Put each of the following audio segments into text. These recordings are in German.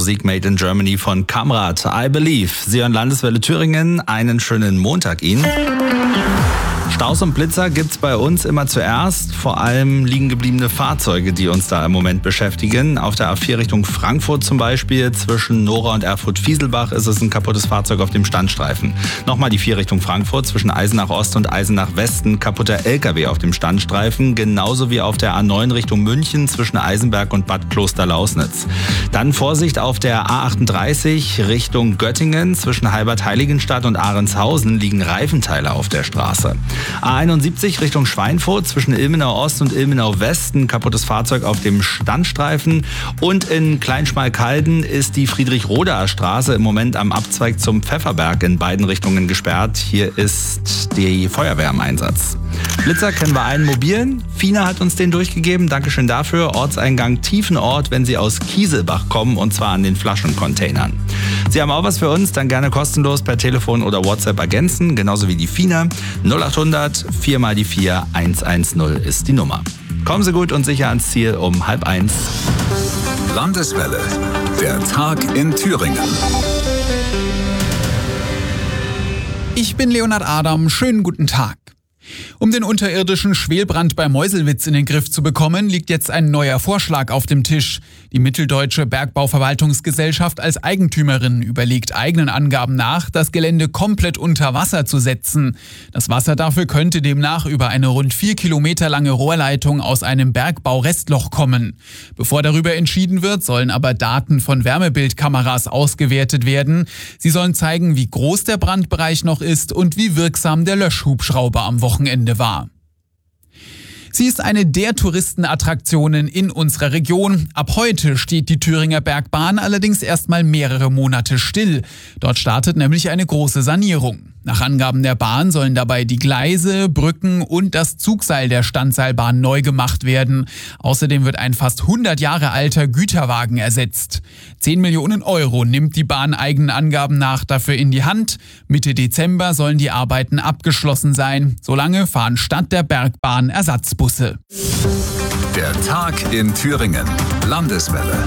Musik Made in Germany von Kamrat, I Believe. Sie hören Landeswelle Thüringen, einen schönen Montag Ihnen. Staus und Blitzer gibt's bei uns immer zuerst, vor allem liegen gebliebene Fahrzeuge, die uns da im Moment beschäftigen. Auf der A4 Richtung Frankfurt zum Beispiel, zwischen Nora und Erfurt-Fieselbach ist es ein kaputtes Fahrzeug auf dem Standstreifen. Nochmal die 4 Richtung Frankfurt, zwischen Eisenach Ost und Eisenach Westen, kaputter LKW auf dem Standstreifen, genauso wie auf der A9 Richtung München, zwischen Eisenberg und Bad Kloster-Lausnitz. Dann Vorsicht auf der A38 Richtung Göttingen, zwischen Halbert-Heiligenstadt und Ahrenshausen liegen Reifenteile auf der Straße. A71 Richtung Schweinfurt, zwischen Ilmenau Ost und Ilmenau Westen, kaputtes Fahrzeug auf dem Standstreifen. Und in Kleinschmalkalden ist die Friedrich-Rodaer Straße im Moment am Abzweig zum Pfefferberg in beiden Richtungen gesperrt. Hier ist die Feuerwehr im Einsatz. Blitzer kennen wir einen mobilen. Fina hat uns den durchgegeben. Dankeschön dafür. Ortseingang Tiefenort, wenn Sie aus Kieselbach kommen, und zwar an den Flaschencontainern. Sie haben auch was für uns, dann gerne kostenlos per Telefon oder WhatsApp ergänzen, genauso wie die Fina. 0800 4 mal die 4 110 ist die Nummer. Kommen Sie gut und sicher ans Ziel um 12:30. Landeswelle, der Tag in Thüringen. Ich bin Leonhard Adam, schönen guten Tag. Um den unterirdischen Schwelbrand bei Meuselwitz in den Griff zu bekommen, liegt jetzt ein neuer Vorschlag auf dem Tisch. Die Mitteldeutsche Bergbauverwaltungsgesellschaft als Eigentümerin überlegt eigenen Angaben nach, das Gelände komplett unter Wasser zu setzen. Das Wasser dafür könnte demnach über eine rund 4 Kilometer lange Rohrleitung aus einem Bergbau-Restloch kommen. Bevor darüber entschieden wird, sollen aber Daten von Wärmebildkameras ausgewertet werden. Sie sollen zeigen, wie groß der Brandbereich noch ist und wie wirksam der Löschhubschrauber am Wochenende war. Sie ist eine der Touristenattraktionen in unserer Region. Ab heute steht die Thüringer Bergbahn allerdings erstmal mehrere Monate still. Dort startet nämlich eine große Sanierung. Nach Angaben der Bahn sollen dabei die Gleise, Brücken und das Zugseil der Standseilbahn neu gemacht werden. Außerdem wird ein fast 100 Jahre alter Güterwagen ersetzt. 10 Millionen Euro nimmt die Bahn eigenen Angaben nach dafür in die Hand. Mitte Dezember sollen die Arbeiten abgeschlossen sein. Solange fahren statt der Bergbahn Ersatzbusse. Der Tag in Thüringen. Landeswelle.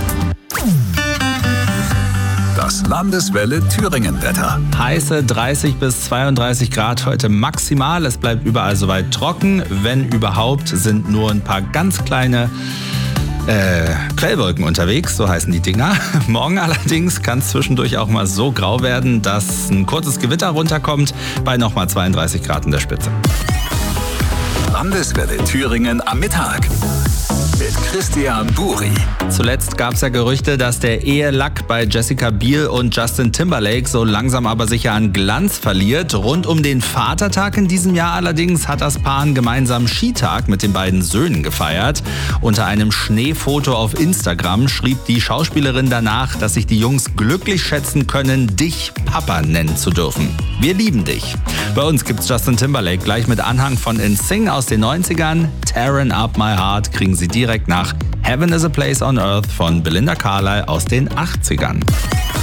Das Landeswelle Thüringen-Wetter. Heiße 30 bis 32 Grad heute maximal. Es bleibt überall soweit trocken. Wenn überhaupt, sind nur ein paar ganz kleine Quellwolken unterwegs, so heißen die Dinger. Morgen allerdings kann es zwischendurch auch mal so grau werden, dass ein kurzes Gewitter runterkommt, bei nochmal 32 Grad in der Spitze. Landeswelle Thüringen am Mittag. Mit Christian Buri. Zuletzt gab es ja Gerüchte, dass der Ehelack bei Jessica Biel und Justin Timberlake so langsam aber sicher an Glanz verliert. Rund um den Vatertag in diesem Jahr allerdings hat das Paar einen gemeinsamen Skitag mit den beiden Söhnen gefeiert. Unter einem Schneefoto auf Instagram schrieb die Schauspielerin danach, dass sich die Jungs glücklich schätzen können, dich Papa nennen zu dürfen. Wir lieben dich. Bei uns gibt's Justin Timberlake gleich mit Anhang von NSYNC aus den 90ern. Tearing Up My Heart kriegen Sie direkt nach Heaven is a Place on Earth von Belinda Carlisle aus den 80ern.